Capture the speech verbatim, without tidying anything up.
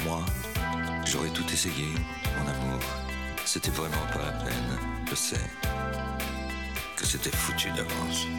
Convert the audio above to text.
Moi, j'aurais tout essayé, mon amour. C'était vraiment pas la peine, je sais. Que c'était foutu d'avance.